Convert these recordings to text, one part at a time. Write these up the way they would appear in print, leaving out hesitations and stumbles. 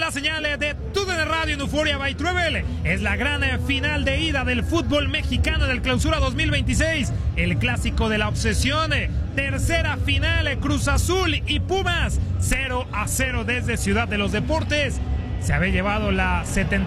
la señal de TUDN Radio en Euphoria by Travel. Es la gran final de ida del fútbol mexicano del Clausura 2026. El clásico de la obsesión. Tercera final, Cruz Azul y Pumas. 0-0 desde Ciudad de los Deportes. Se había llevado la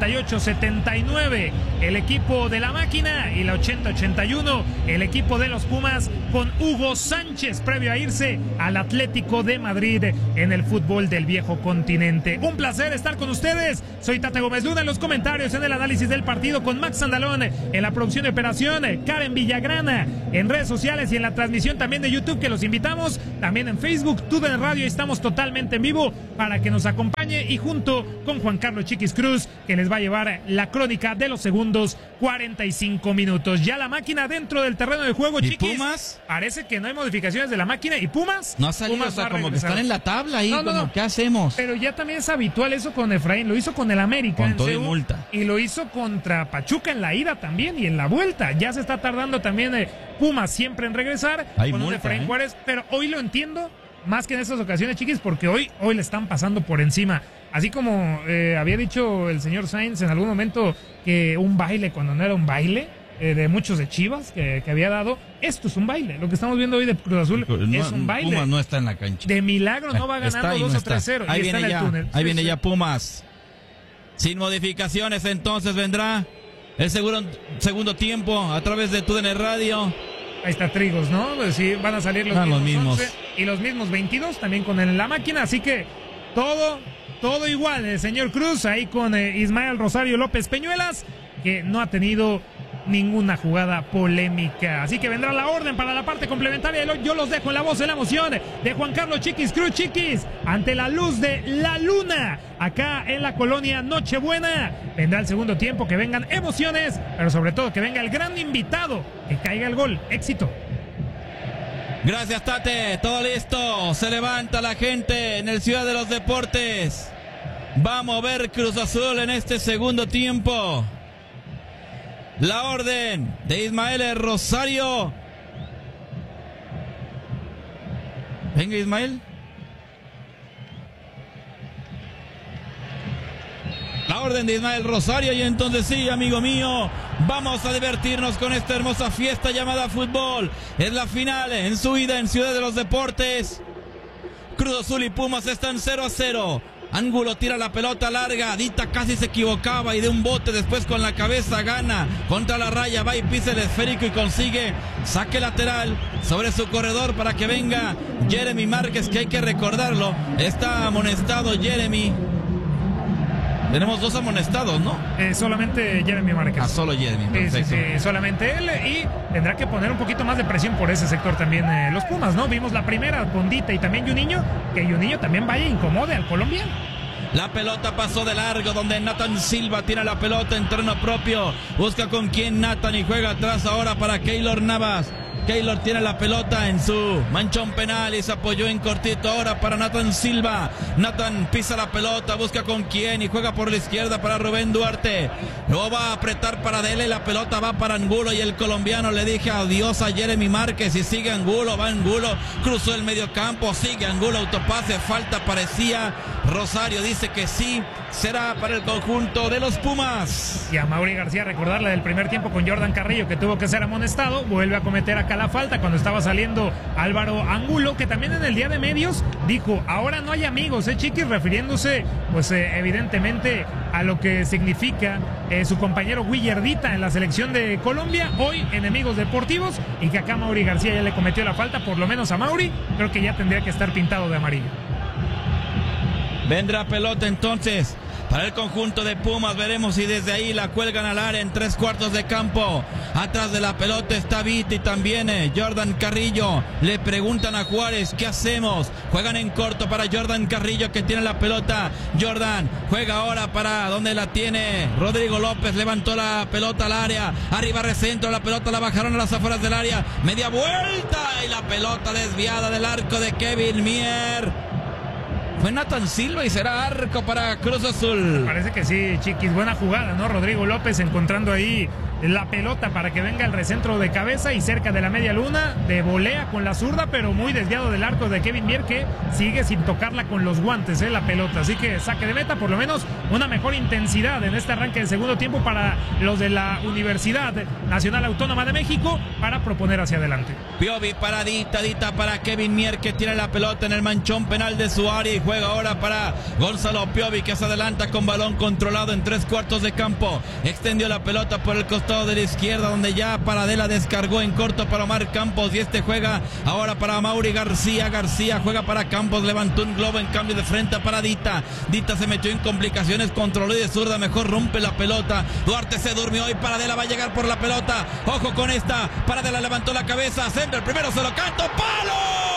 78-79 el equipo de la máquina y la 80-81 el equipo de los Pumas con Hugo Sánchez previo a irse al Atlético de Madrid en el fútbol del viejo continente. Un placer estar con ustedes. Soy Tata Gómez Luna en los comentarios, en el análisis del partido con Max Andalón, en la producción de operación Karen Villagrana, en redes sociales y en la transmisión también de YouTube que los invitamos. También en Facebook, TUDN Radio, estamos totalmente en vivo para que nos acompañe y junto con Juan Carlos Chiquis Cruz, que les va a llevar la crónica de los segundos 45 minutos. Ya la máquina dentro del terreno de juego, ¿Y Chiquis. Pumas? Parece que no hay modificaciones de la máquina. ¿Y Pumas? No ha salido, Pumas o sea, va a como que regresar. están en la tabla ahí, No. ¿qué hacemos? Pero ya también es habitual eso con Efraín. Lo hizo con el América Con en todo y CU, multa. y lo hizo contra Pachuca en la ida también y en la vuelta. Ya se está tardando también Pumas siempre en regresar. Hay con un multa, Efraín Juárez. Pero hoy lo entiendo más que en estas ocasiones, Chiquis, porque hoy le están pasando por encima. Así como había dicho el señor Sainz en algún momento que un baile cuando no era un baile, de muchos de Chivas que había dado, esto es un baile. Lo que estamos viendo hoy de Cruz Azul es un baile. Pumas no está en la cancha. De milagro no va Está ganando y 2 no o 3-0. Ahí y está viene en el ya, túnel. ahí Sí, viene sí. ya Pumas. Sin modificaciones, entonces vendrá el segundo tiempo a través de TUDN Radio. Ahí está Trigos, ¿no? Pues sí, van a salir los mismos 11 y los mismos 22 también con la máquina, así que todo igual, el señor Cruz ahí con Ismael Rosario López Peñuelas, que no ha tenido ninguna jugada polémica. Así que vendrá la orden para la parte complementaria. Yo los dejo en la voz de la emoción de Juan Carlos Chiquis Cruz. Chiquis, ante la luz de la luna, acá en la colonia Nochebuena. Vendrá el segundo tiempo, que vengan emociones, pero sobre todo que venga el gran invitado, que caiga el gol. Éxito. Gracias, Tate. Todo listo. Se levanta la gente en el Ciudad de los Deportes. Vamos a ver Cruz Azul en este segundo tiempo. La orden de Ismael Rosario. Venga, Ismael. La orden de Ismael Rosario. Y entonces sí, amigo mío, vamos a divertirnos con esta hermosa fiesta llamada fútbol. Es la final en su ida en Ciudad de los Deportes. Cruz Azul y Pumas están 0-0. Ángulo tira la pelota larga, Dita casi se equivocaba y de un bote después con la cabeza gana contra la raya, va y pisa el esférico y consigue saque lateral sobre su corredor para que venga Jeremy Márquez, que hay que recordarlo, está amonestado Jeremy. Tenemos 2 amonestados, ¿no? Solamente Jeremy Márquez. Solo Jeremy, perfecto. Sí, solamente él, y tendrá que poner un poquito más de presión por ese sector también los Pumas, ¿no? Vimos la primera con Dita y también Juninho, que Juninho también vaya e incomode al colombiano. La pelota pasó de largo, donde Nathan Silva tira la pelota en terreno propio, busca con quién Nathan y juega atrás ahora para Keylor Navas. Keylor tiene la pelota en su manchón penal y se apoyó en cortito ahora para Nathan Silva. Nathan pisa la pelota, busca con quién y juega por la izquierda para Rubén Duarte. Luego va a apretar para Dele, la pelota va para Angulo y el colombiano le dije adiós a Jeremy Márquez y sigue Angulo, va Angulo, cruzó el mediocampo, sigue Angulo, autopase, falta parecía. Rosario dice que sí, será para el conjunto de los Pumas. Y a Mauri García recordarle del primer tiempo con Jordan Carrillo, que tuvo que ser amonestado, vuelve a cometer acá la falta cuando estaba saliendo Álvaro Angulo, que también en el día de medios dijo, ahora no hay amigos, Chiquis, refiriéndose pues evidentemente a lo que significa su compañero Willardita en la selección de Colombia, hoy enemigos deportivos, y que acá Mauri García ya le cometió la falta, por lo menos a Mauri, creo que ya tendría que estar pintado de amarillo. Vendrá pelota entonces para el conjunto de Pumas, veremos si desde ahí la cuelgan al área en 3/4 de campo. Atrás de la pelota está Vita y también Jordan Carrillo. Le preguntan a Juárez, ¿qué hacemos? Juegan en corto para Jordan Carrillo, que tiene la pelota. Jordan juega ahora para donde la tiene Rodrigo López, levantó la pelota al área, arriba recentro, la pelota la bajaron a las afueras del área, media vuelta y la pelota desviada del arco de Kevin Mier. Fue Nathan Silva y será arco para Cruz Azul. Parece que sí, Chiquis, buena jugada, ¿no? Rodrigo López encontrando ahí la pelota para que venga el recentro de cabeza y cerca de la media luna, de volea con la zurda, pero muy desviado del arco de Kevin Mier, que sigue sin tocarla con los guantes, la pelota. Así que saque de meta, por lo menos una mejor intensidad en este arranque del segundo tiempo para los de la Universidad Nacional Autónoma de México para proponer hacia adelante. Piovi paradita para Kevin Mier, que tira la pelota en el manchón penal de su área y juega ahora para Gonzalo Piovi, que se adelanta con balón controlado en 3/4 de campo. Extendió la pelota por el costado de la izquierda, donde ya Paradela descargó en corto para Omar Campos, y este juega ahora para Mauri García. García juega para Campos, levantó un globo en cambio de frente a Paradita. Dita se metió en complicaciones, controló y de zurda mejor rompe la pelota. Duarte se durmió y Paradela va a llegar por la pelota. Ojo con esta, Paradela levantó la cabeza, centro, el primero se lo canto, ¡palo!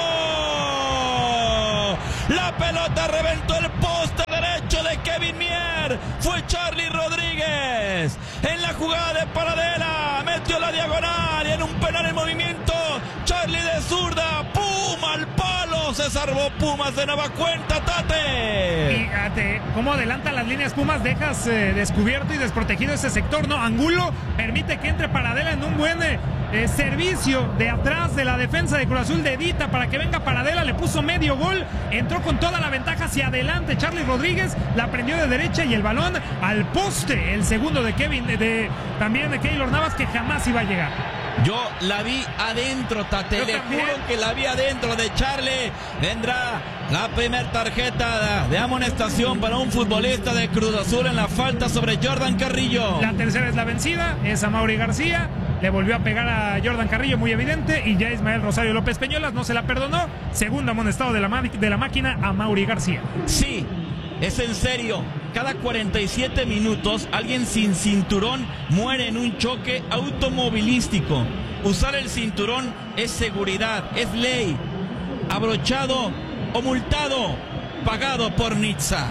La pelota reventó el poste derecho de Kevin Mier. Fue Charlie Rodríguez en la jugada de Paradela, metió la diagonal y en un penal en movimiento, Charlie de zurda, ¡pum! Al palo, se salvó Pumas de nueva cuenta, Tate. Fíjate cómo adelanta las líneas Pumas, dejas descubierto y desprotegido ese sector, ¿no? Angulo permite que entre Paradela en un buen servicio de atrás de la defensa de Cruz Azul de Dita para que venga Paradela, le puso medio gol, entró con toda la ventaja hacia adelante Charlie Rodríguez, la prendió de derecha y el balón al poste, el segundo de también de Keylor Navas, que jamás iba a llegar. Yo la vi adentro, Tate, le juro que la vi adentro de Charlie. Vendrá la primera tarjeta de amonestación para un futbolista de Cruz Azul en la falta sobre Jordan Carrillo. La tercera es la vencida, es a Mauri García. Le volvió a pegar a Jordan Carrillo, muy evidente, y ya Ismael Rosario López Peñolas no se la perdonó. Segundo amonestado de la máquina a Mauri García. Sí, es en serio. Cada 47 minutos alguien sin cinturón muere en un choque automovilístico. Usar el cinturón es seguridad, es ley. Abrochado o multado, pagado por Nitza.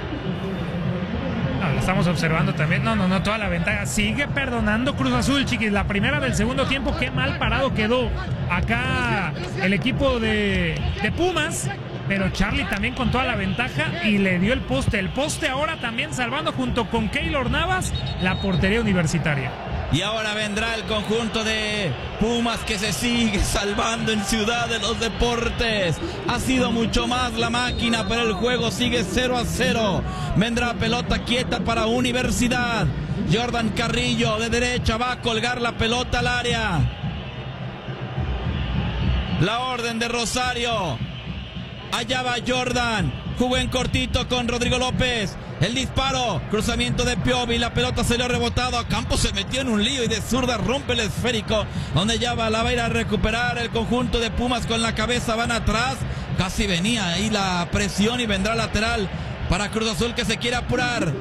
No, lo estamos observando también. No, toda la ventaja. Sigue perdonando Cruz Azul, chiquis. La primera del segundo tiempo, qué mal parado quedó acá el equipo de Pumas. Pero Charlie también con toda la ventaja y le dio el poste. El poste ahora también salvando junto con Keylor Navas la portería universitaria. Y ahora vendrá el conjunto de Pumas, que se sigue salvando en Ciudad de los Deportes. Ha sido mucho más la máquina, pero el juego sigue 0-0. Vendrá pelota quieta para Universidad. Jordan Carrillo de derecha va a colgar la pelota al área. La orden de Rosario. Allá va Jordan. Jugó en cortito con Rodrigo López. El disparo, cruzamiento de Piovi, la pelota se le ha rebotado a Campos, se metió en un lío y de zurda rompe el esférico, donde ya va a ir a recuperar el conjunto de Pumas con la cabeza, van atrás, casi venía ahí la presión y vendrá lateral para Cruz Azul, que se quiere apurar.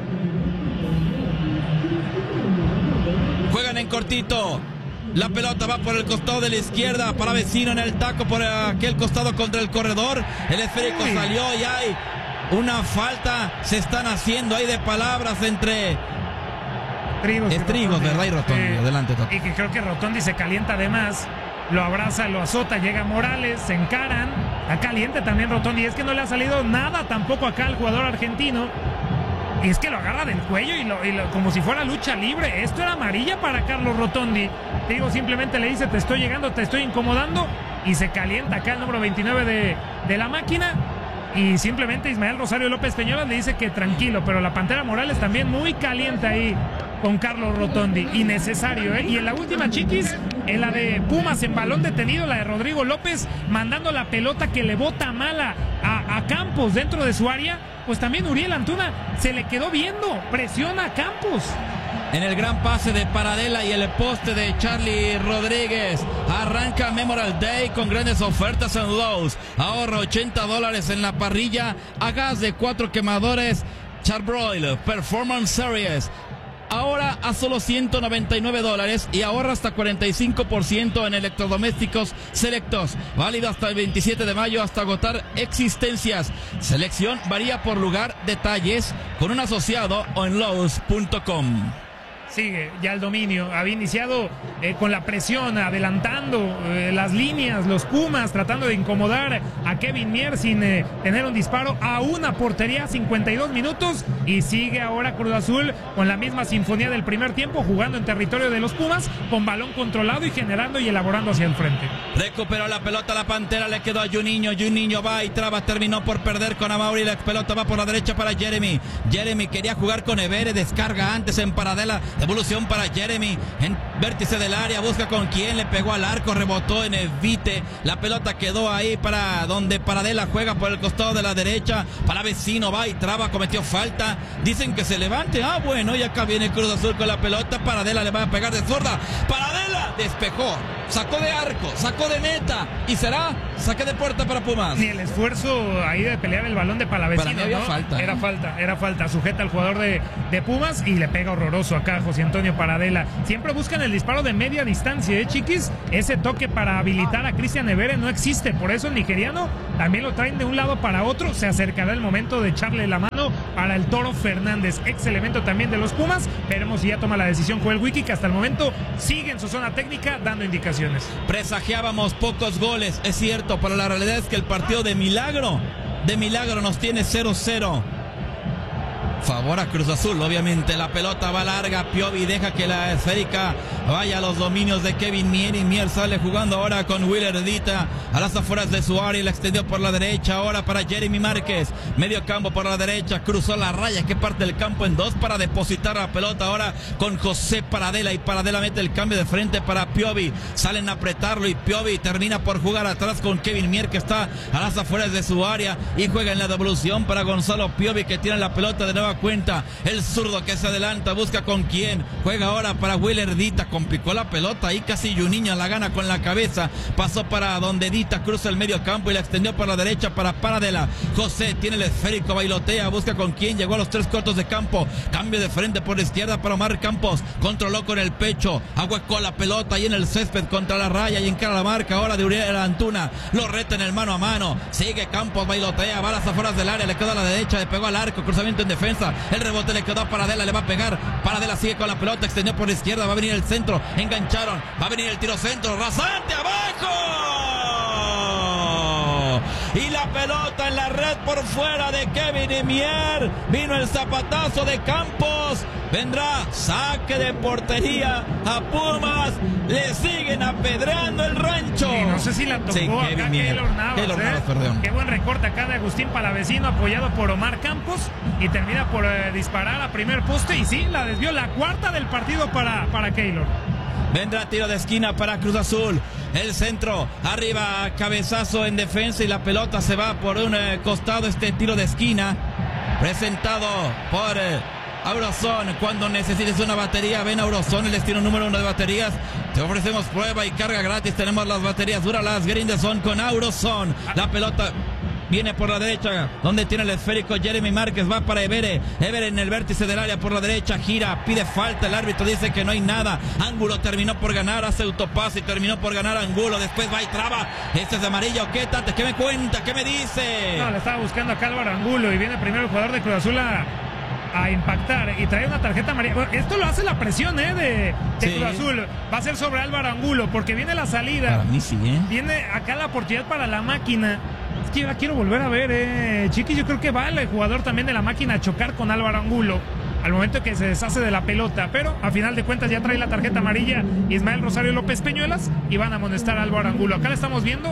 Juegan en cortito. La pelota va por el costado de la izquierda para Vecino en el taco por aquel costado contra el corredor. El esférico salió y hay una falta. Se están haciendo ahí de palabras entre Estrigos, ¿verdad? Y Rotondi. Adelante, Toto. Y que creo que Rotondi se calienta además. Lo abraza, lo azota, llega Morales, se encaran. Está caliente también Rotondi. Es que no le ha salido nada tampoco acá al jugador argentino. Y es que lo agarra del cuello como si fuera lucha libre. Esto era amarilla para Carlos Rotondi. Te digo, simplemente le dice, te estoy llegando, te estoy incomodando. Y se calienta acá el número 29 de la máquina. Y simplemente Ismael Rosario López Peñolas le dice que tranquilo. Pero la Pantera Morales también muy caliente ahí con Carlos Rotondi. Innecesario, ¿eh? Y en la última, chiquis, en la de Pumas en balón detenido, la de Rodrigo López, mandando la pelota que le bota mala a Campos dentro de su área. Pues también Uriel Antuna se le quedó viendo, presiona a Campos. En el gran pase de Paradela y el poste de Charlie Rodríguez. Arranca Memorial Day con grandes ofertas en Lowe's. Ahorra $80 en la parrilla a gas de 4 quemadores Charbroil Performance Series. Ahora a solo $199 y ahorra hasta 45% en electrodomésticos selectos. Válido hasta el 27 de mayo hasta agotar existencias. Selección varía por lugar, detalles con un asociado o en Lowe's.com. Sigue ya el dominio, había iniciado con la presión, adelantando las líneas, los Pumas, tratando de incomodar a Kevin Mier sin tener un disparo a una portería, 52 minutos, y sigue ahora Cruz Azul con la misma sinfonía del primer tiempo, jugando en territorio de los Pumas, con balón controlado y generando y elaborando hacia el frente. Recuperó la pelota la Pantera, le quedó a Juninho va y traba, terminó por perder con Amauri, la pelota va por la derecha para Jeremy quería jugar con Evere, descarga antes en Paradela, devolución para Jeremy, en vértice del área, busca con quién, le pegó al arco, rebotó en Evite, la pelota quedó ahí para donde Paradela juega por el costado de la derecha, para Vecino, va y traba, cometió falta, dicen que se levante, bueno, y acá viene Cruz Azul con la pelota, Paradela le va a pegar de zurda, Paradela despejó, sacó de arco, sacó de meta, y será saque de puerta para Pumas. Ni el esfuerzo ahí de pelear el balón de Palavecino, para mí había ¿no? falta. Era falta, sujeta al jugador de Pumas y le pega horroroso acá José Antonio Paradela. Siempre buscan el disparo de media distancia, chiquis, ese toque para habilitar a Cristian Evere no existe, por eso el nigeriano también lo traen de un lado para otro, se acercará el momento de echarle la mano para el Toro Fernández, ex elemento también de los Pumas, veremos si ya toma la decisión Joel Wiki, que hasta el momento sigue en su zona técnica dando indicaciones. Presagiábamos pocos goles, es cierto, pero la realidad es que el partido de milagro nos tiene 0-0. Favor a Cruz Azul, obviamente la pelota va larga, Piovi deja que la esférica vaya a los dominios de Kevin Mier, y Mier sale jugando ahora con Willer Dita a las afueras de su área y la extendió por la derecha, ahora para Jeremy Márquez, medio campo por la derecha, cruzó la raya que parte el campo en dos para depositar la pelota ahora con José Paradela, y Paradela mete el cambio de frente para Piovi, salen a apretarlo y Piovi termina por jugar atrás con Kevin Mier, que está a las afueras de su área y juega en la devolución para Gonzalo Piovi, que tiene la pelota de nueva cuenta, el zurdo que se adelanta, busca con quién, juega ahora para Willer Dita, complicó la pelota ahí, casi Juninho la gana con la cabeza, pasó para donde Dita cruza el medio campo y la extendió por la derecha para Paradela, José tiene el esférico, bailotea, busca con quién, llegó a los 3 cuartos de campo, cambio de frente por la izquierda para Omar Campos, controló con el pecho, ahuecó la pelota ahí en el césped contra la raya y encara la marca ahora de Uriel Antuna, lo reta en el mano a mano, sigue Campos, bailotea, va a las afueras del área, le quedó a la derecha, le pegó al arco, cruzamiento en defensa, el rebote le quedó a Paradela, le va a pegar, Paradela sigue con la pelota, extendió por la izquierda, va a venir el centro, engancharon, va a venir el tiro centro, rasante abajo, y la pelota en la red por fuera de Kevin Mier, vino el zapatazo de Campos, vendrá saque de portería a Pumas, le siguen apedreando el rancho. Y no sé si la tocó acá Keylor Navas, perdón. Qué buen recorte acá de Agustín Palavecino, apoyado por Omar Campos, y termina por disparar a primer poste, y sí, la desvió, la cuarta del partido para Keylor. Vendrá tiro de esquina para Cruz Azul, el centro, arriba, cabezazo en defensa y la pelota se va por un costado, este tiro de esquina, presentado por Auroson. Cuando necesites una batería, ven a Auroson, el destino número 1 de baterías. Te ofrecemos prueba y carga gratis, tenemos las baterías Duralas Grindeson con Auroson. La pelota viene por la derecha, donde tiene el esférico Jeremy Márquez, va para Evere en el vértice del área por la derecha, gira, pide falta, el árbitro dice que no hay nada, Ángulo terminó por ganar, hace autopase y terminó por ganar Angulo, después va y traba, este es de amarillo, ¿qué tanto? ¿Qué me cuenta? ¿Qué me dice? No, le estaba buscando acá Álvaro Angulo y viene primero el jugador de Cruz Azul a impactar y trae una tarjeta amarilla. Bueno, esto lo hace la presión de sí. Cruz Azul, va a ser sobre Álvaro Angulo porque viene la salida, para mí sí, viene acá la oportunidad para la máquina. Es que yo la quiero volver a ver, Chiquis, yo creo que va el jugador también de la máquina a chocar con Álvaro Angulo al momento que se deshace de la pelota, pero a final de cuentas ya trae la tarjeta amarilla Ismael Rosario López Peñuelas y van a amonestar a Álvaro Angulo. Acá la estamos viendo.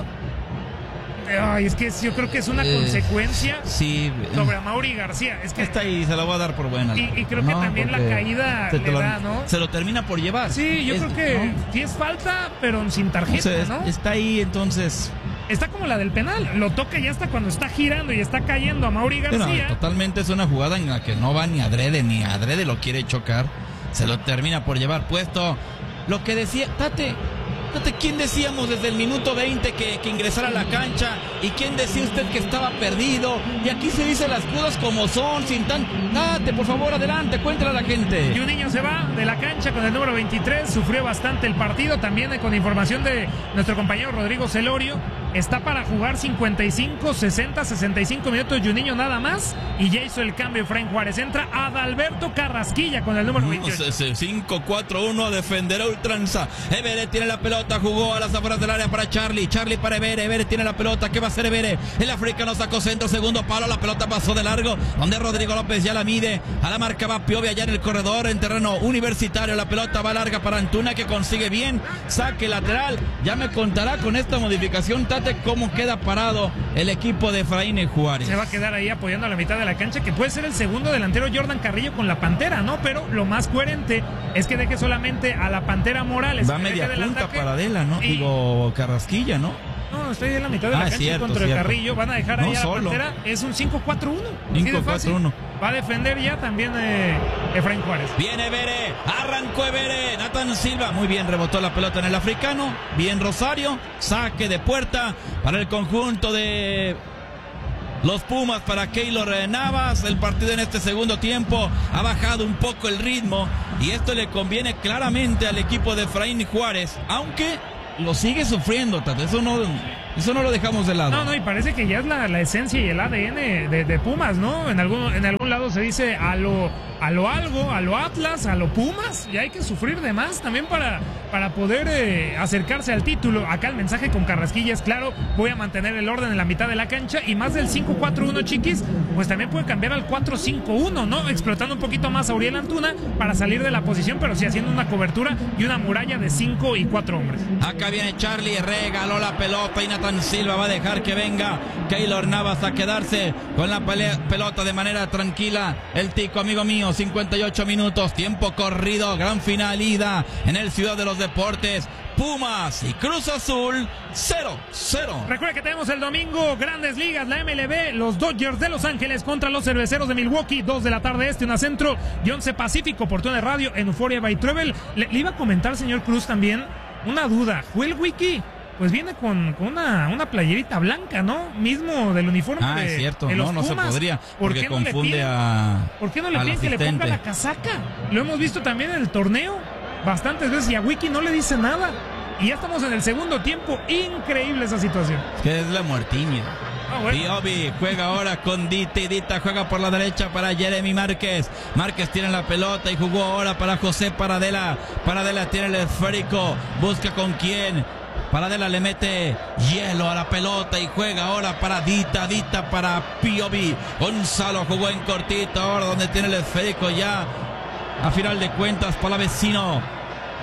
Ay, es que yo creo que es una consecuencia sobre Amaury García. Es que está ahí, se la voy a dar por buena. Y creo que también la caída le da, ¿no? Se lo termina por llevar. Sí, yo creo que sí es falta, pero sin tarjeta, ¿no? Está ahí, entonces. Está como la del penal, lo toca ya hasta cuando está girando y está cayendo a Amaury García. Pero totalmente es una jugada en la que no va ni adrede lo quiere chocar. Se lo termina por llevar puesto. Lo que decía, Tate, ¿quién decíamos desde el minuto 20 que ingresara a la cancha? ¿Y quién decía usted que estaba perdido? Y aquí se dice las cosas como son, sin tan... Tate, por favor, adelante, cuéntale a la gente. Y un niño se va de la cancha con el número 23, sufrió bastante el partido, también con información de nuestro compañero Rodrigo Celorio. está para jugar 55, 60, 65 minutos Juninho nada más, y ya hizo el cambio Efraín Juárez. Entra Adalberto Carrasquilla con el número 28. 5-4-1 a defender a ultranza. Everett tiene la pelota, jugó a las afueras del área para Charlie para Everett. Everett tiene la pelota, ¿qué va a hacer Everett? El africano sacó centro, segundo palo, la pelota pasó de largo, donde Rodrigo López ya la mide, a la marca va Piovi allá en el corredor, en terreno universitario, la pelota va larga para Antuna, que consigue bien, saque lateral. Ya me contará con esta modificación, Tate, cómo queda parado el equipo de Efraín Juárez. Se va a quedar ahí apoyando a la mitad de la cancha, que puede ser el segundo delantero Jordan Carrillo con la Pantera, ¿no? Pero lo más coherente es que deje solamente a la Pantera Morales. Va media punta para Adela, ¿no? Digo, Carrasquilla, ¿no? No, estoy en la mitad de la cancha cierto, contra cierto. el Carrillo. Van a dejar ahí a la Pantera. Es un 5-4-1. 5-4-1. Va a defender ya también Efraín Juárez. Viene Everett, arrancó Everett, Nathan Silva, muy bien, rebotó la pelota en el africano, bien Rosario, saque de puerta para el conjunto de los Pumas, para Keylor Navas. El partido en este segundo tiempo ha bajado un poco el ritmo y esto le conviene claramente al equipo de Efraín Juárez, aunque lo sigue sufriendo, Tata. Eso no lo dejamos de lado. No, y parece que ya es la esencia y el ADN de Pumas, ¿no? En algún lado se dice a lo Atlas, a lo Pumas, y hay que sufrir de más también para poder acercarse al título. Acá el mensaje con Carrasquilla es claro: voy a mantener el orden en la mitad de la cancha, y más del 5-4-1, chiquis, pues también puede cambiar al 4-5-1, ¿no? Explotando un poquito más a Uriel Antuna para salir de la posición, pero sí haciendo una cobertura y una muralla de 5 y 4 hombres. Acá viene Charlie, regaló la pelota y Nathan Silva va a dejar que venga Keylor Navas a quedarse con la pelota de manera tranquila. El tico, amigo mío, 58 minutos, tiempo corrido, gran final, ida en el Ciudad de los Deportes. Pumas y Cruz Azul 0-0. Recuerda que tenemos el domingo Grandes Ligas, la MLB, los Dodgers de Los Ángeles contra los Cerveceros de Milwaukee, 2 de la tarde una centro y 11 Pacífico, por Tune Radio en Euphoria by Travel. Le iba a comentar, señor Cruz, también una duda. Joel Wiki pues viene con una playerita blanca, ¿no? Mismo del uniforme es cierto, de los no se Pumas. podría, porque ¿Por qué confunde ¿Por qué no le piden que le ponga la casaca? Lo hemos visto también en el torneo bastantes veces y a Wiki no le dice nada. Y ya estamos en el segundo tiempo. Increíble esa situación. Es que es la muertiña. Bueno. Piovi juega ahora con Dita y Dita juega por la derecha para Jeremy Márquez. Márquez tiene la pelota y jugó ahora para José Paradela. Paradela tiene el esférico. Busca con quién. Paradela le mete hielo a la pelota y juega ahora para Dita. Dita para Piovi. Gonzalo jugó en cortito ahora donde tiene el esférico ya. A final de cuentas, Palavecino.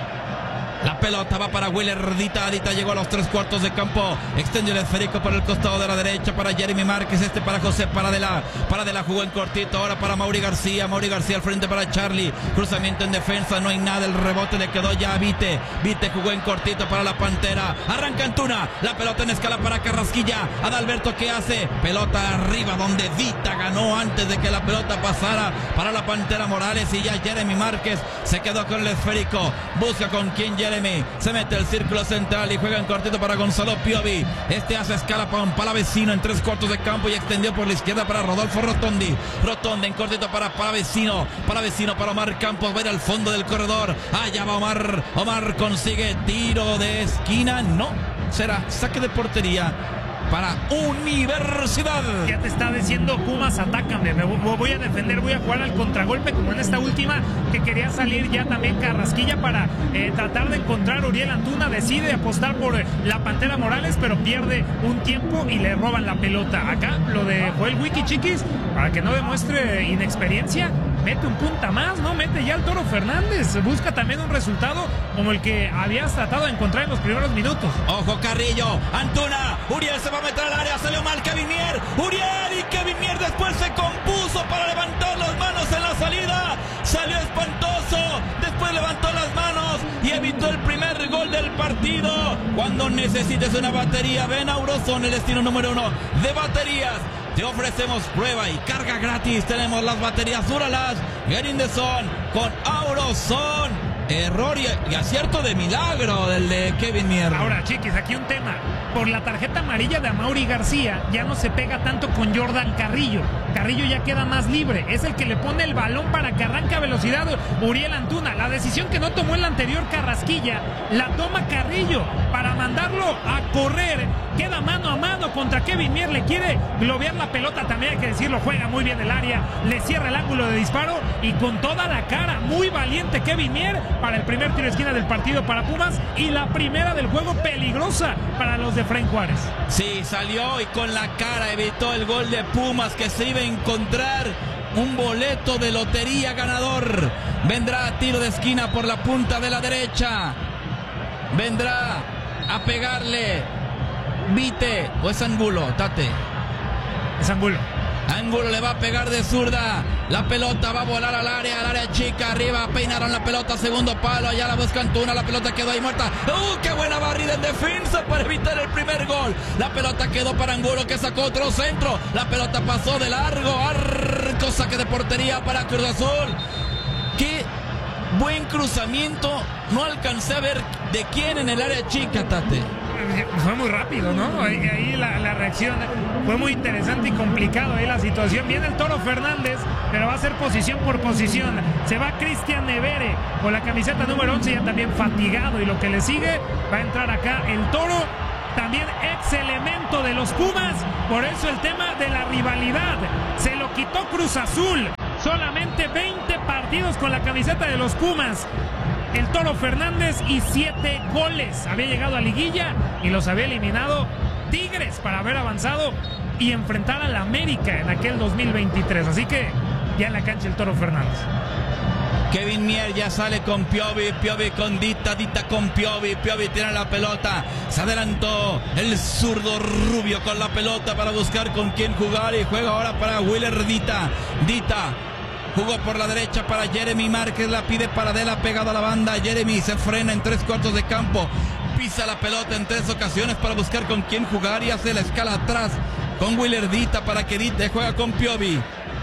La pelota va para Willer Dita. Dita llegó a los 3/4 de campo. Extendió el esférico por el costado de la derecha para Jeremy Márquez. Para José Paradela. Paradela jugó en cortito. Ahora para Mauri García. Mauri García al frente para Charlie. Cruzamiento en defensa. No hay nada. El rebote le quedó ya a Vite. Vite jugó en cortito para la Pantera. Arranca Antuna. La pelota en escala para Carrasquilla. Adalberto, ¿qué hace? Pelota arriba donde Dita ganó antes de que la pelota pasara para la Pantera Morales. Y ya Jeremy Márquez se quedó con el esférico. Busca con quién Jeremy. Se mete el círculo central y juega en cortito para Gonzalo Piovi. Hace escala para un Palavecino en 3/4 de campo y extendió por la izquierda para Rodolfo Rotondi. Rotondi en cortito para Palavecino. Palavecino para Omar Campos. Va a ir al fondo del corredor. Allá va Omar. Omar consigue tiro de esquina. No. Será saque de portería para Universidad. Ya te está diciendo Pumas, atácame, me voy a defender, voy a jugar al contragolpe como en esta última que quería salir ya también Carrasquilla para tratar de encontrar a Uriel Antuna. Decide apostar por la Pantera Morales, pero pierde un tiempo y le roban la pelota. Acá lo de Joel Wiki, chiquis, para que no demuestre inexperiencia, mete un punta más, ¿no? Mete ya el Toro Fernández, busca también un resultado como el que habías tratado de encontrar en los primeros minutos. Ojo Carrillo, Antuna, Uriel se va a meter al área, salió mal Kevin Mier, Uriel, y Kevin Mier después se compuso para levantar las manos en la salida, salió espantoso, después levantó las manos y evitó el primer gol del partido. Cuando necesites una batería, ven a Auroson, el destino número 1 de baterías. Te ofrecemos prueba y carga gratis. Tenemos las baterías Duralas, Get in the Zone con Auroson. Error y acierto de milagro del de Kevin Mier. Ahora, chiquis, aquí un tema. Por la tarjeta amarilla de Amaury García ya no se pega tanto con Jordan Carrillo. Carrillo ya queda más libre. Es el que le pone el balón para que arranque a velocidad Uriel Antuna. La decisión que no tomó el anterior Carrasquilla la toma Carrillo para mandarlo a correr queda mano a mano contra Kevin Mier, le quiere globear la pelota, también hay que decirlo, juega muy bien el área, le cierra el ángulo de disparo y con toda la cara, muy valiente Kevin Mier para el primer tiro de esquina del partido para Pumas y la primera del juego peligrosa para los de Efraín Juárez. Sí, salió y con la cara evitó el gol de Pumas, que se iba a encontrar un boleto de lotería ganador. Vendrá a tiro de esquina por la punta de la derecha. Vendrá a pegarle Vite o es Angulo, Tate. Es Angulo. Angulo le va a pegar de zurda. La pelota va a volar al área chica. Arriba peinaron la pelota, segundo palo. Allá la busca Antuna. La pelota quedó ahí muerta. ¡Qué buena barrida en defensa para evitar el primer gol! La pelota quedó para Angulo, que sacó otro centro. La pelota pasó de largo. Arco, saque de portería para Cruz Azul. ¡Qué buen cruzamiento! No alcancé a ver de quién en el área chica, Tate. Fue muy rápido, ¿no? Ahí la reacción fue muy interesante y complicado ahí la situación. Viene el Toro Fernández, pero va a ser posición por posición. Se va Cristian Nevere con la camiseta número 11, ya también fatigado. Y lo que le sigue, va a entrar acá el Toro, también ex elemento de los Pumas. Por eso el tema de la rivalidad. Se lo quitó Cruz Azul. Solamente 20 partidos con la camiseta de los Pumas. El Toro Fernández y 7 goles. Había llegado a liguilla y los había eliminado Tigres para haber avanzado y enfrentar a la América en aquel 2023. Así que ya en la cancha el Toro Fernández. Kevin Mier ya sale con Piovi, Piovi con Dita, Dita con Piovi, Piovi tiene la pelota, se adelantó el zurdo Rubio con la pelota para buscar con quién jugar y juega ahora para Willer Dita, Dita. Jugó por la derecha para Jeremy Márquez, la pide Paradela pegado a la banda. Jeremy se frena en 3/4 de campo, pisa la pelota en 3 ocasiones para buscar con quién jugar y hace la escala atrás con Willer Dita para que Dita juega con Piovi.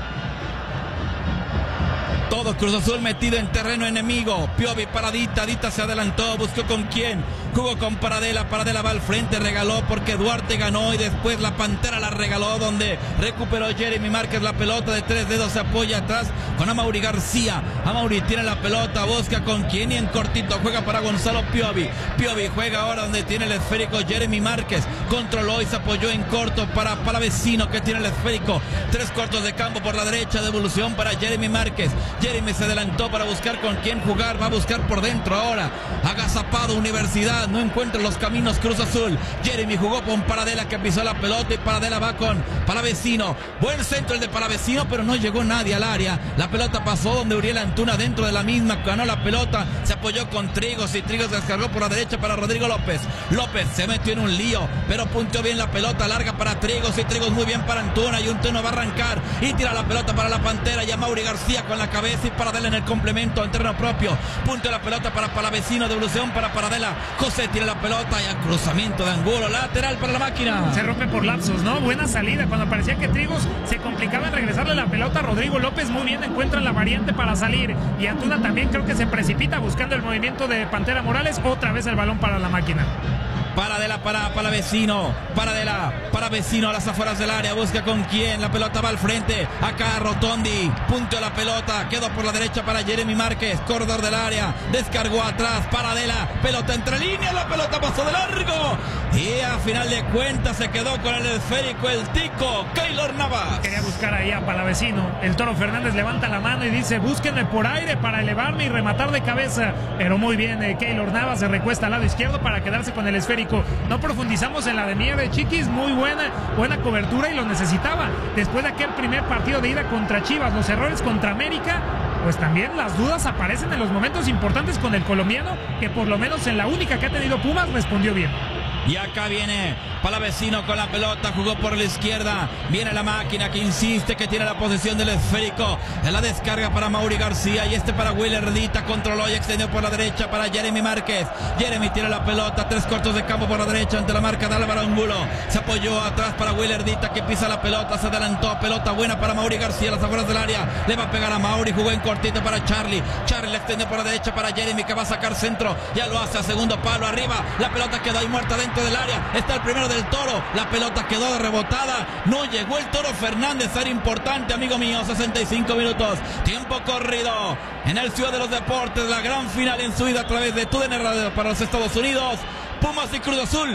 Todo Cruz Azul metido en terreno enemigo. Piovi para Dita, Dita se adelantó, buscó con quién. Jugó con Paradela, Paradela va al frente, regaló porque Duarte ganó y después la Pantera la regaló, donde recuperó Jeremy Márquez la pelota de 3 dedos, se apoya atrás con Amaury García. Amaury tiene la pelota, busca con quién y en cortito juega para Gonzalo Piovi. Piovi juega ahora donde tiene el esférico Jeremy Márquez, controló y se apoyó en corto para Palavecino, que tiene el esférico. 3/4 de campo por la derecha, devolución para Jeremy Márquez. Jeremy se adelantó para buscar con quién jugar, va a buscar por dentro ahora. Agazapado Universidad, no encuentra los caminos Cruz Azul. Jeremy jugó con Paradela, que pisó la pelota y Paradela va con Palavecino. Buen centro el de Palavecino, pero no llegó nadie al área. La pelota pasó donde Uriel Antuna dentro de la misma, ganó la pelota, se apoyó con Trigos y Trigos descargó por la derecha para Rodrigo López. López se metió en un lío, pero punteó bien la pelota larga para Trigos y Trigos muy bien para Antuna y Antuna va a arrancar y tira la pelota para la Pantera y Amaury García con la cabeza y Paradela en el complemento en terreno propio. Punto de la pelota para Palavecino, devolución para Paradela. José tira la pelota y al cruzamiento de Angulo, lateral para la máquina. Se rompe por lapsos, ¿no? Buena salida cuando parecía que Trigos se complicaba en regresarle la pelota a Rodrigo López. Muy bien, encuentra la variante para salir y Antuna también creo que se precipita buscando el movimiento de Pantera Morales. Otra vez el balón para la máquina. Paradela para Palavecino, Paradela para Vecino a las afueras del área, busca con quién, la pelota va al frente, acá Rotondi, punto de la pelota, quedó por la derecha para Jeremy Márquez, corredor del área, descargó atrás, Paradela, pelota entre líneas, la pelota pasó de largo y a final de cuentas se quedó con el esférico el tico, Keylor Navas. Quería buscar ahí a Palavecino, el Toro Fernández levanta la mano y dice búsquenme por aire para elevarme y rematar de cabeza, pero muy bien Keylor Navas se recuesta al lado izquierdo para quedarse con el esférico. No profundizamos en la de Mier de Chiquis, muy buena cobertura y lo necesitaba. Después de aquel primer partido de ida contra Chivas, los errores contra América, pues también las dudas aparecen en los momentos importantes con el colombiano, que por lo menos en la única que ha tenido Pumas respondió bien. Y acá viene Palavecino con la pelota, jugó por la izquierda, viene la máquina que insiste, que tiene la posesión del esférico, en la descarga para Amaury García y para Willer Dita, controló y extendió por la derecha para Jeremy Márquez. Jeremy tiene la pelota, 3/4 de campo por la derecha ante la marca de Álvaro Angulo, se apoyó atrás para Willer Dita, que pisa la pelota, se adelantó, pelota buena para Amaury García, las afueras del área, le va a pegar a Amaury, jugó en cortito para Charlie le extendió por la derecha para Jeremy, que va a sacar centro, ya lo hace a segundo palo, arriba, la pelota quedó ahí muerta dentro del área, está el primero del Toro, la pelota quedó rebotada, no llegó el Toro Fernández, era importante, amigo mío, 65 minutos, tiempo corrido en el Ciudad de los Deportes, la gran final en su ida a través de TUDN Radio para los Estados Unidos, Pumas y Cruz Azul,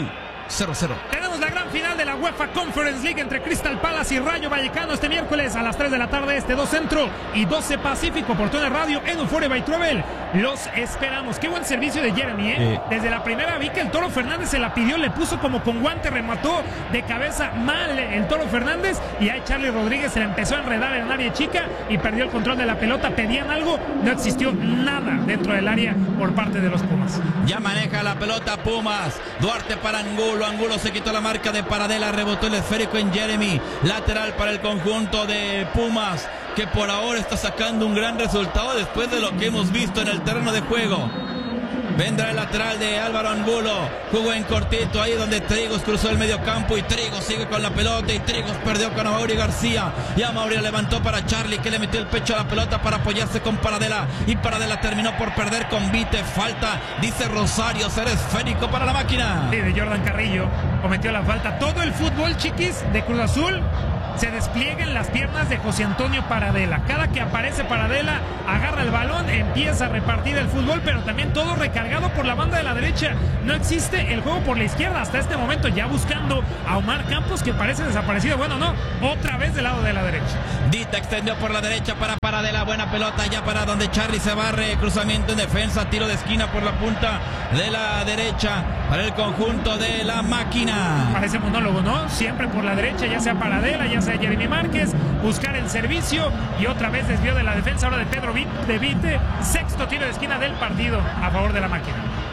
0-0. Tenemos la gran final de la UEFA Conference League entre Crystal Palace y Rayo Vallecano este miércoles a las 3 de la tarde, 2 Centro y 12 Pacífico por TUDN Radio en Euphoria by Travel. Los esperamos. Qué buen servicio de Jeremy, ¿eh? Desde la primera vi que el Toro Fernández se la pidió, le puso como con guante, remató de cabeza mal el Toro Fernández y ahí Charlie Rodríguez se la empezó a enredar en el área chica y perdió el control de la pelota. Pedían algo, no existió nada dentro del área por parte de los Pumas. Ya maneja la pelota Pumas. Duarte para Angulo. Angulo se quitó la marca de Paradela, rebotó el esférico en Jeremy. Lateral para el conjunto de Pumas, que por ahora está sacando un gran resultado después de lo que hemos visto en el terreno de juego. Vendrá el lateral de Álvaro Angulo. Jugó en cortito ahí donde Trigos cruzó el medio campo y Trigos sigue con la pelota y Trigos perdió con Amaury García. Y Amaury levantó para Charlie, que le metió el pecho a la pelota para apoyarse con Paradela. Y Paradela terminó por perder con Vite. Falta, dice Rosario, ser esférico para la máquina. Sí, de Jordan Carrillo cometió la falta. Todo el fútbol, chiquis, de Cruz Azul se despliega en las piernas de José Antonio Paradela. Cada que aparece Paradela, agarra el balón, empieza a repartir el fútbol, pero también todo recargado por la banda de la derecha. No existe el juego por la izquierda hasta este momento, ya buscando a Omar Campos, que parece desaparecido. Bueno, no, otra vez del lado de la derecha. Dita extendió por la derecha para Paradela, buena pelota ya para donde Charlie se barre, cruzamiento en defensa, tiro de esquina por la punta de la derecha para el conjunto de la máquina. Parece monólogo, ¿no? Siempre por la derecha, ya sea Paradela, ya sea Jeremy Márquez, buscar el servicio y otra vez desvió de la defensa ahora de Pedro de Vite. Sexto tiro de esquina del partido a favor de la máquina.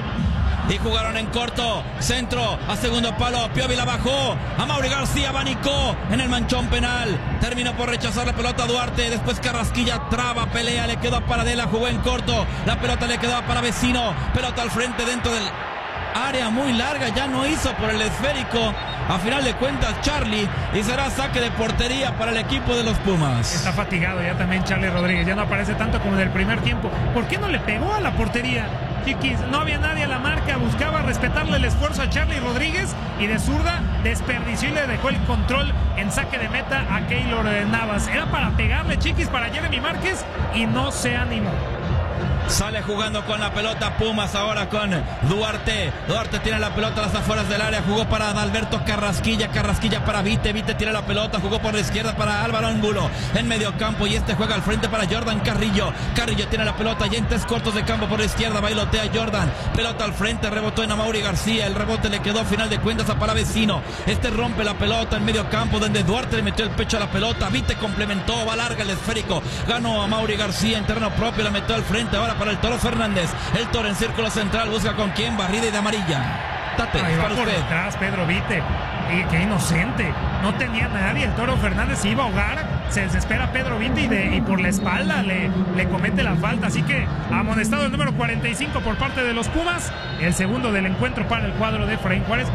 Y jugaron en corto, centro a segundo palo, Piovi la bajó, Amaury García abanicó en el manchón penal, terminó por rechazar la pelota a Duarte, después Carrasquilla traba, pelea, le quedó a Paradela, jugó en corto, la pelota le quedó para Vecino, pelota al frente dentro del área muy larga, ya no hizo por el esférico, a final de cuentas Charlie, y será saque de portería para el equipo de los Pumas. Está fatigado ya también Charlie Rodríguez, ya no aparece tanto como en el primer tiempo. ¿Por qué no le pegó a la portería? Chiquis, no había nadie a la marca, buscaba respetarle el esfuerzo a Charlie Rodríguez y de zurda desperdició y le dejó el control en saque de meta a Keylor Navas. Era para pegarle, chiquis, para Jeremy Márquez y no se animó. Sale jugando con la pelota Pumas ahora con Duarte. Duarte tiene la pelota a las afueras del área. Jugó para Adalberto Carrasquilla. Carrasquilla para Vite. Vite tira la pelota. Jugó por la izquierda para Álvaro Angulo en medio campo. Y este juega al frente para Jordan Carrillo. Carrillo tiene la pelota ya en 3 cortos de campo por la izquierda. Bailotea Jordan. Pelota al frente. Rebotó en Amaury García. El rebote le quedó a final de cuentas a Palavecino. Este rompe la pelota en medio campo donde Duarte le metió el pecho a la pelota. Vite complementó. Va larga el esférico. Ganó Amaury García en terreno propio. La metió al frente ahora para el Toro Fernández. El Toro en círculo central busca con quién, barrida y de amarilla. Tate, ahí va para por usted. detrás Pedro Vite. Y qué inocente, no tenía nadie. El Toro Fernández se iba a ahogar. Se desespera Pedro Vite y por la espalda le comete la falta. Así que amonestado el número 45 por parte de los Pumas. El segundo del encuentro para el cuadro de Efraín Juárez.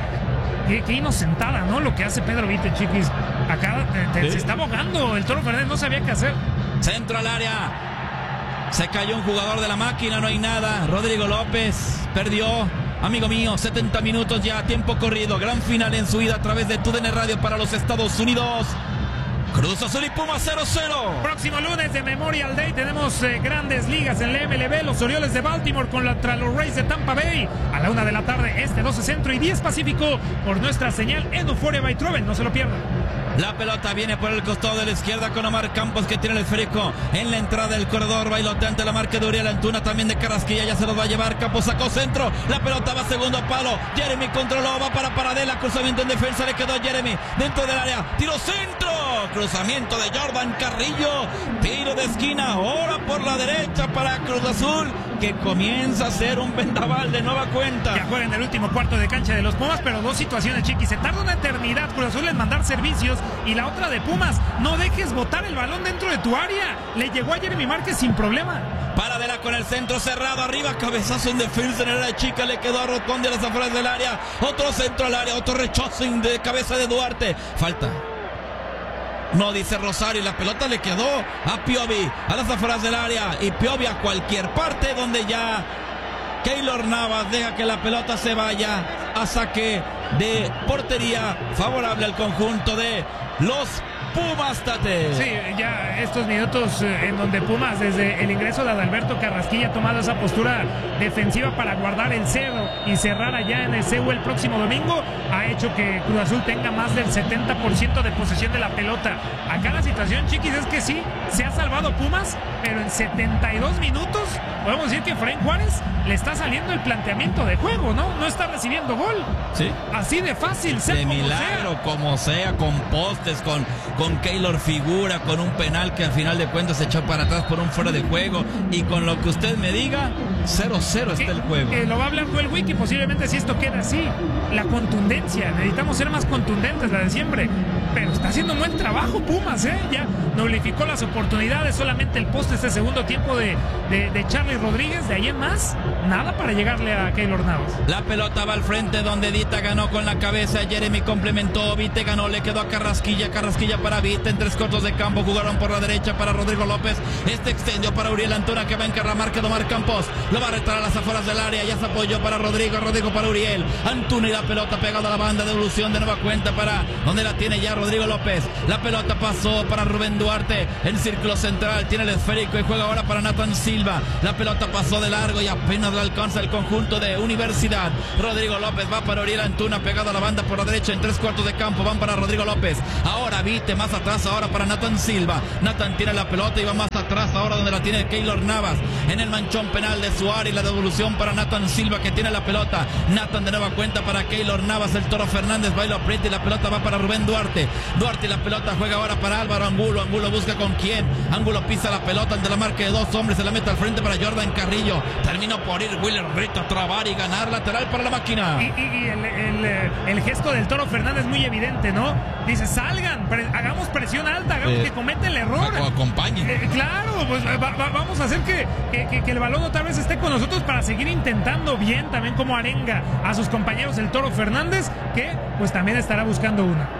Y qué inocentada, ¿no? Lo que hace Pedro Vite, chiquis. Acá se está ahogando el Toro Fernández, no sabía qué hacer. Centro al área. Se cayó un jugador de la máquina, no hay nada. Rodrigo López perdió. Amigo mío, 70 minutos ya, tiempo corrido. Gran final en su ida a través de TUDN Radio para los Estados Unidos. Cruz Azul y Pumas 0-0. Próximo lunes de Memorial Day tenemos grandes ligas en la MLB. Los Orioles de Baltimore contra los Rays de Tampa Bay. A la 1 de la tarde, 12 Centro y 10 Pacífico por nuestra señal en Euphoria by Travel. No se lo pierdan. La pelota viene por el costado de la izquierda con Omar Campos, que tiene el esférico en la entrada del corredor. Bailotea ante la marca de Uriel Antuna, también de Carrasquilla, ya se los va a llevar. Campos sacó centro, la pelota va a segundo palo. Jeremy controló, va para Paradela, cruzamiento en defensa, le quedó a Jeremy dentro del área, tiro centro, cruzamiento de Jordan Carrillo, tiro de esquina, ahora por la derecha para Cruz Azul, que comienza a ser un vendaval de nueva cuenta. Ya juega en el último cuarto de cancha de los Pumas, pero dos situaciones, chiquis. Se tarda una eternidad Cruz Azul en mandar servicios. Y la otra de Pumas, no dejes botar el balón dentro de tu área. Le llegó a Jeremy Márquez sin problema. Paradela con el centro cerrado, arriba, cabezazo en defensa en el área chica, le quedó a Rotondi a las afueras del área. Otro centro al área, otro rechazo de cabeza de Duarte. Falta. No, dice Rosario, y la pelota le quedó a Piovi a las afueras del área. Y Piovi a cualquier parte donde ya Keylor Navas deja que la pelota se vaya a saque de portería favorable al conjunto de los Pumas, Tate. Sí, ya estos minutos en donde Pumas, desde el ingreso de Adalberto Carrasquilla, ha tomado esa postura defensiva para guardar el cero y cerrar allá en el CU el próximo domingo, ha hecho que Cruz Azul tenga más del 70% de posesión de la pelota. Acá la situación, chiquis, es que sí, se ha salvado Pumas, pero en 72 minutos podemos decir que Efraín Juárez le está saliendo el planteamiento de juego, ¿no? No está recibiendo gol. Sí. Así de fácil, sea de como milagro, sea. como sea, con postes, con Keylor figura, con un penal que al final de cuentas se echó para atrás por un fuera de juego, y con lo que usted me diga, 0-0 está el juego. Lo va hablando el Wiki, posiblemente si esto queda así. La contundencia, necesitamos ser más contundentes, la de siempre. Pero está haciendo un buen trabajo Pumas, ya nulificó las oportunidades, solamente el poste este segundo tiempo de Charly Rodríguez. De ahí en más, nada para llegarle a Keylor Navas. La pelota va al frente donde Dita ganó con la cabeza, Jeremy complementó, Vite ganó, le quedó a Carrasquilla para Vite, en 3 cortos de campo, jugaron por la derecha para Rodrigo López, extendió para Uriel Antuna, que va a encarramar, quedó Omar Campos, lo va a retar a las afueras del área, ya se apoyó para Rodrigo para Uriel, Antuna, y la pelota pegada a la banda, devolución de nueva cuenta para donde la tiene ya Rodrigo López, la pelota pasó para Rubén Duarte, en círculo central, tiene el esférico y juega ahora para Nathan Silva, la pelota pasó de largo y apenas la alcanza el conjunto de Universidad. Rodrigo López va para Uriel Antuna, pegado a la banda por la derecha, en 3 cuartos de campo, van para Rodrigo López, ahora Vite más atrás, ahora para Nathan Silva, Nathan tira la pelota y va más atrás, ahora donde la tiene Keylor Navas, en el manchón penal de su área, y la devolución para Nathan Silva, que tiene la pelota, Nathan de nueva cuenta para Keylor Navas, el Toro Fernández va y lo aprieta, y la pelota va para Rubén Duarte, y la pelota juega ahora para Álvaro Angulo busca con quién, Angulo pisa la pelota ante la marca de 2 hombres, se la mete al frente para Jordan Carrillo, terminó por ir Willer Rito a trabar y ganar, lateral para la máquina. Y el gesto del Toro Fernández muy evidente, ¿no? Dice, salgan, hagamos presión alta, hagamos que cometa el error. Acompañen. Claro, pues vamos a hacer que el balón otra vez esté con nosotros para seguir intentando bien, también como arenga a sus compañeros el Toro Fernández, que pues también estará buscando una.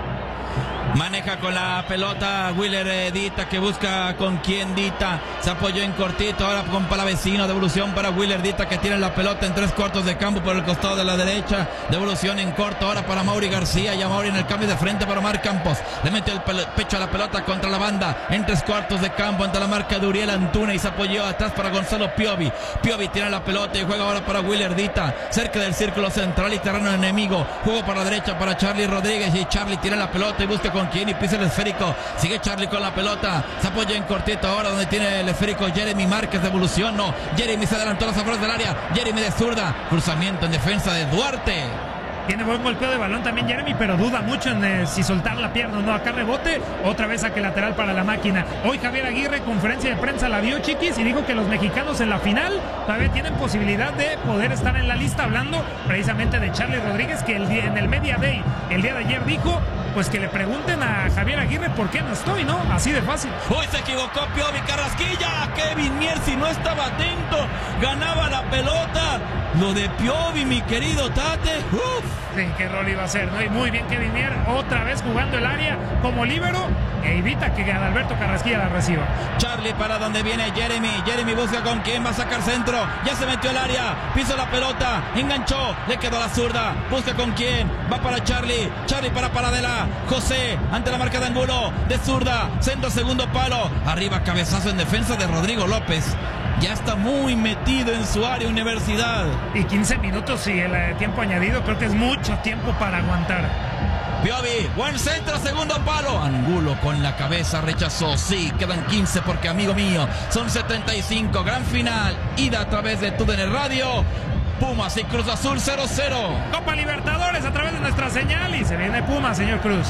Maneja con la pelota Willer Dita, que busca con quién. Dita se apoyó en cortito, ahora con Palavecino, devolución para Willer Dita, que tiene la pelota en 3 cuartos de campo por el costado de la derecha, devolución en corto ahora para Mauri García, y a Mauri en el cambio de frente para Omar Campos, le metió el pecho a la pelota contra la banda, en 3 cuartos de campo ante la marca de Uriel Antuna, y se apoyó atrás para Gonzalo Piovi tiene la pelota y juega ahora para Willer Dita, cerca del círculo central y terreno enemigo, jugó por la derecha para Charly Rodríguez, y Charly tiene la pelota y busca con quién, y pisa el esférico, sigue Charly con la pelota, se apoya en cortito ahora donde tiene el esférico Jeremy Márquez, devolución, no, Jeremy se adelantó a las afueras del área, Jeremy de zurda, cruzamiento en defensa de Duarte. Tiene buen golpeo de balón también Jeremy, pero duda mucho en si soltar la pierna o no. Acá rebote, otra vez saque lateral para la máquina. Hoy Javier Aguirre, conferencia de prensa, la dio, chiquis, y dijo que los mexicanos en la final todavía tienen posibilidad de poder estar en la lista, hablando precisamente de Charly Rodríguez, que en el Media Day, el día de ayer, dijo pues que le pregunten a Javier Aguirre por qué no estoy, ¿no? Así de fácil. Hoy se equivocó Piovi, Carrasquilla, Kevin Mierzi no estaba atento, ganaba la pelota. Lo de Piovi, mi querido Tate. Sí, qué rol iba a ser, ¿no? Y muy bien Kevin Mier, otra vez jugando el área como líbero, e evita que Adalberto Carrasquilla la reciba. Charly para donde viene Jeremy busca con quién, va a sacar centro, ya se metió al área, pisó la pelota, enganchó, le quedó a la zurda, busca con quién, va para Charly para Paradela, José ante la marca de Angulo, de zurda, centro segundo palo, arriba cabezazo en defensa de Rodrigo López. Ya está muy metido en su área Universidad. Y 15 minutos y el tiempo añadido, creo que es mucho tiempo para aguantar. Piovi, buen centro, segundo palo. Angulo con la cabeza rechazó. Sí, quedan 15 porque, amigo mío, son 75. Gran final, ida a través de TUDN Radio. Pumas y Cruz Azul 0-0. Copa Libertadores a través de nuestra señal, y se viene Pumas, señor Cruz.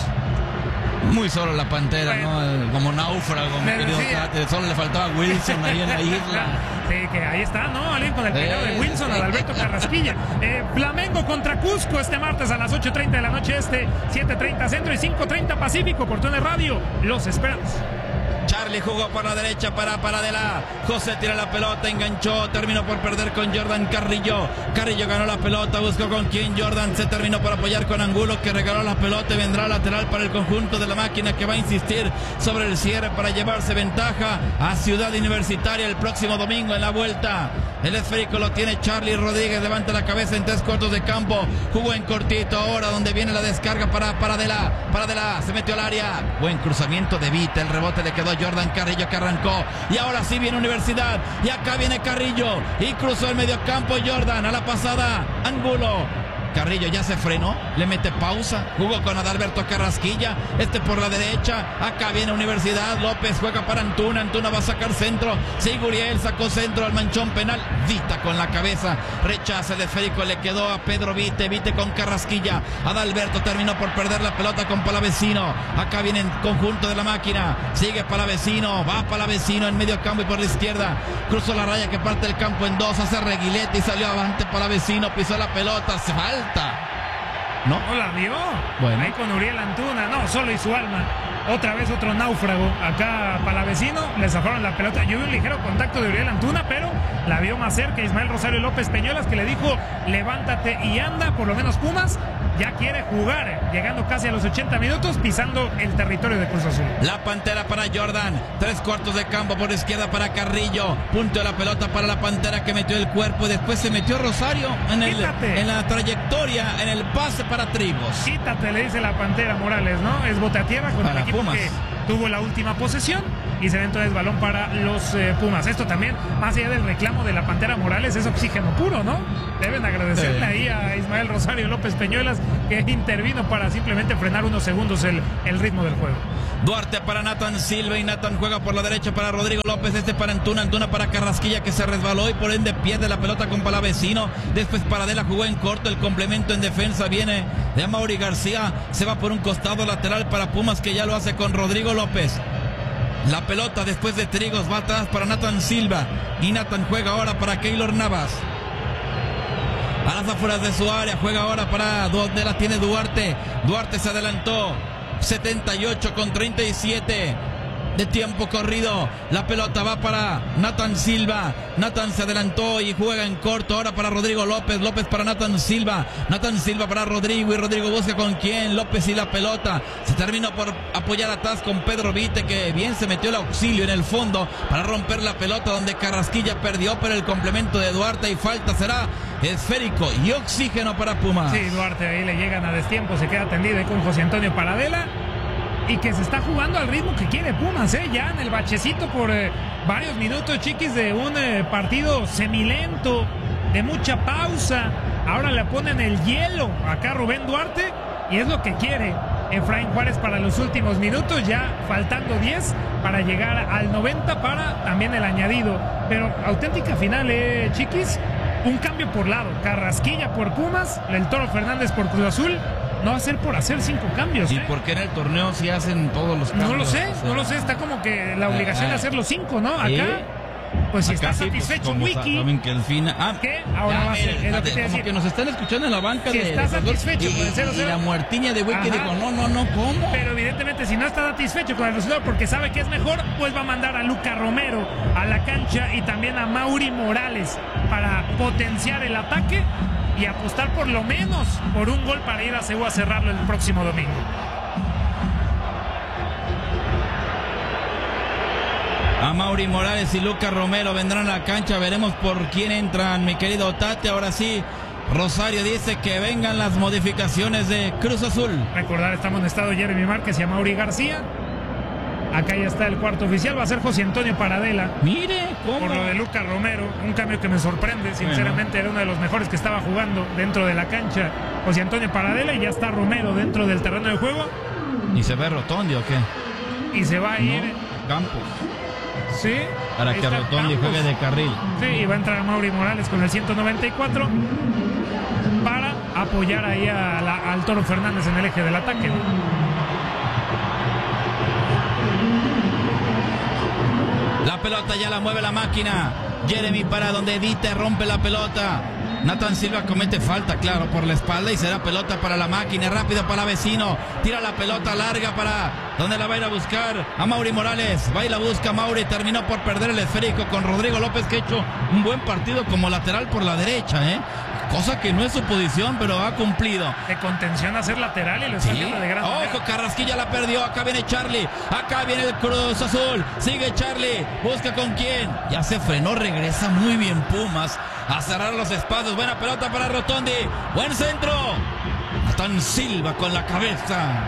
Muy solo la Pantera, bueno, ¿no? Como náufrago, mi querido Tate. Solo le faltaba Wilson ahí en la isla. Sí, que ahí está, ¿no? Alguien con el pegado de Wilson, Adalberto Carrasquilla. Flamengo contra Cusco este martes a las 8:30 de la noche 7:30 centro y 5:30 Pacífico por TUDN Radio. Los esperamos. Charly Charlie jugó por la derecha para Paradela. José tira la pelota, enganchó, terminó por perder con Jordan Carrillo. Carrillo ganó la pelota, buscó con quién. Jordan se terminó por apoyar con Angulo, que regaló la pelota y vendrá lateral para el conjunto de la máquina, que va a insistir sobre el cierre para llevarse ventaja a Ciudad Universitaria el próximo domingo en la vuelta. El esférico lo tiene Charlie Rodríguez, levanta la cabeza en 3 cuartos de campo, jugó en cortito ahora donde viene la descarga para Paradela. Paradela se metió al área, buen cruzamiento de Vita, el rebote le quedó a Jordan Carrillo, que arrancó, y ahora sí viene Universidad, y acá viene Carrillo, y cruzó el medio campo Jordan, a la pasada Angulo. Carrillo ya se frenó, le mete pausa, jugó con Adalberto Carrasquilla, por la derecha, acá viene Universidad, López juega para Antuna, Antuna va a sacar centro, Siguriel sacó centro al manchón penal, Vita con la cabeza, rechaza el esférico, le quedó a Pedro Vite, Vite con Carrasquilla, Adalberto terminó por perder la pelota con Palavecino, acá viene el conjunto de la máquina, sigue Palavecino, va Palavecino en medio campo y por la izquierda, cruzó la raya que parte el campo en 2, hace reguilete y salió avante Palavecino, pisó la pelota, se falta. ¿No la vio? Bueno. Ahí con Uriel Antuna. No, solo y su alma. Otra vez otro náufrago. Acá Palavecino le zafaron la pelota. Yo vi un ligero contacto de Uriel Antuna, pero la vio más cerca Ismael Rosario López Peñuelas, que le dijo levántate y anda. Por lo menos Pumas ya quiere jugar, llegando casi a los 80 minutos, pisando el territorio de Cruz Azul. La Pantera para Jordan, 3 cuartos de campo por izquierda para Carrillo, punto de la pelota para la Pantera, que metió el cuerpo y después se metió Rosario en la trayectoria, en el pase para Trigos. Quítate, le dice la Pantera Morales, ¿no? Es bote a tierra con el equipo Pumas, que tuvo la última posesión, y se ve entonces balón para los Pumas. Esto también, más allá del reclamo de la Pantera Morales, es oxígeno puro, ¿no? Deben agradecerle ahí a Ismael Rosario López Peñuelas, que intervino para simplemente frenar unos segundos el ritmo del juego. Duarte para Nathan Silva, y Nathan juega por la derecha para Rodrigo López, para Antuna, Antuna para Carrasquilla, que se resbaló y por ende pierde la pelota con Palavecino. Después Paradela jugó en corto, el complemento en defensa viene de Amaury García, se va por un costado lateral para Pumas, que ya lo hace con Rodrigo López. La pelota después de Trigos va atrás para Nathan Silva, y Nathan juega ahora para Keylor Navas. A las afueras de su área, juega ahora para donde la tiene Duarte. Duarte se adelantó, 78 con 37 de tiempo corrido. La pelota va para Nathan Silva. Nathan se adelantó y juega en corto ahora para Rodrigo López. López para Nathan Silva. Nathan Silva para Rodrigo, y Rodrigo busca con quién. López y la pelota. Se terminó por apoyar atrás con Pedro Vite, que bien se metió el auxilio en el fondo para romper la pelota donde Carrasquilla perdió, pero el complemento de Duarte y falta será esférico y oxígeno para Pumas. Sí, Duarte ahí le llegan a destiempo, se queda tendido ahí con José Antonio Paradela, y que se está jugando al ritmo que quiere Pumas, ya en el bachecito por varios minutos, chiquis, de un partido semilento, de mucha pausa. Ahora le ponen el hielo acá a Rubén Duarte, y es lo que quiere Efraín Juárez para los últimos minutos, ya faltando 10 para llegar al 90 para también el añadido. Pero auténtica final, chiquis. Un cambio por lado, Carrasquilla por Pumas, el Toro Fernández por Cruz Azul. No va a ser por hacer 5 cambios. ¿Y por qué en el torneo sí hacen todos los cambios? No lo sé, está como que la obligación de hacer los 5, ¿no? Acá, pues si está satisfecho, pues, Wiki. Saben que el fin... ¿Qué? Ahora va a ser, es lo que te como decir. que nos están escuchando en la banca si está satisfecho con el 0-0. Y la muertiña de Wiki dijo, no, ¿cómo? Pero evidentemente si no está satisfecho con el resultado porque sabe que es mejor, pues va a mandar a Luca Romero a la cancha y también a Mauri Morales para potenciar el ataque y apostar por lo menos por un gol para ir a CU a cerrarlo el próximo domingo. A Mauri Morales y Lucas Romero vendrán a la cancha. Veremos por quién entran, mi querido Tate. Ahora sí, Rosario dice que vengan las modificaciones de Cruz Azul. Recordar, estamos en estado Jeremy Márquez y a Mauri García. Acá ya está el cuarto oficial, va a ser José Antonio Paradela. Mire, ¿cómo? Por lo de Lucas Romero, un cambio que me sorprende, sinceramente, era uno de los mejores que estaba jugando dentro de la cancha. José Antonio Paradela, y ya está Romero dentro del terreno de juego. ¿Y se ve Rotondi o qué? Y se va a ir... Campos. Sí. Para que Rotondi juegue de carril. Sí, y va a entrar Mauri Morales con el 194 para apoyar ahí al Toro Fernández en el eje del ataque. La pelota ya la mueve la máquina. Jeremy para donde Vite rompe la pelota. Nathan Silva comete falta, claro, por la espalda y será pelota para la máquina. Rápido para Vecino. Tira la pelota larga para donde la va a ir a buscar a Mauri Morales. Va y la busca Mauri. Terminó por perder el esférico con Rodrigo López, que ha hecho un buen partido como lateral por la derecha, cosa que no es su posición, pero ha cumplido. De contención a ser lateral y lo está haciendo de gran manera. Ojo, Carrasquilla la perdió. Acá viene Charlie. Acá viene el Cruz Azul. Sigue Charlie. Busca con quién. Ya se frenó. Regresa muy bien Pumas a cerrar los espacios. Buena pelota para Rotondi. Buen centro. Nathan Silva con la cabeza.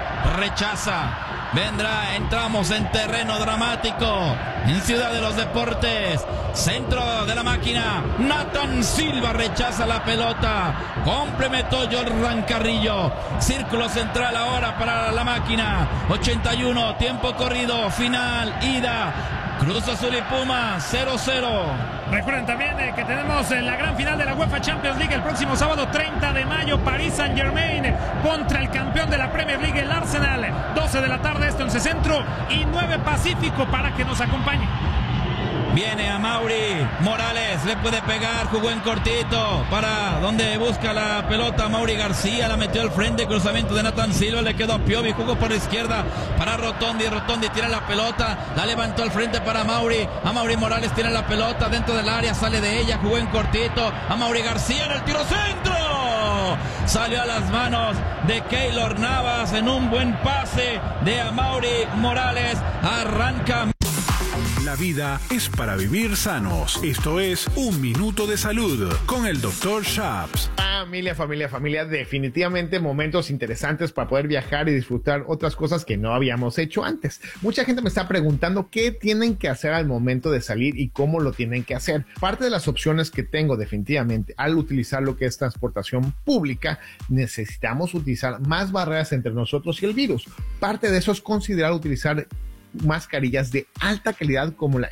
Rechaza. Vendrá, entramos en terreno dramático en Ciudad de los Deportes. Centro de la máquina. Nathan Silva rechaza la pelota. Complementó Jordan Carrillo. Círculo central ahora para la máquina. 81, tiempo corrido, final, ida. Cruz Azul y Pumas, 0-0. Recuerden también que tenemos la gran final de la UEFA Champions League el próximo sábado 30 de mayo. Paris Saint-Germain contra el campeón de la Premier League, el Arsenal. 12 de la tarde, esto en C Centro y 9 Pacífico, para que nos acompañe. Viene a Mauri Morales, le puede pegar, jugó en cortito, para donde busca la pelota Mauri García, la metió al frente, cruzamiento de Nathan Silva, le quedó Piovi, jugó por la izquierda para Rotondi, Rotondi tira la pelota, la levantó al frente para Mauri, a Mauri Morales tira la pelota dentro del área, sale de ella, jugó en cortito, a Mauri García en el tiro centro, salió a las manos de Keylor Navas en un buen pase de Amaury Morales, arranca. La vida es para vivir sanos. Esto es Un Minuto de Salud con el Dr. Shaps. Familia, definitivamente momentos interesantes para poder viajar y disfrutar otras cosas que no habíamos hecho antes. Mucha gente me está preguntando qué tienen que hacer al momento de salir y cómo lo tienen que hacer. Parte de las opciones que tengo definitivamente al utilizar lo que es transportación pública, necesitamos utilizar más barreras entre nosotros y el virus. Parte de eso es considerar utilizar mascarillas de alta calidad como la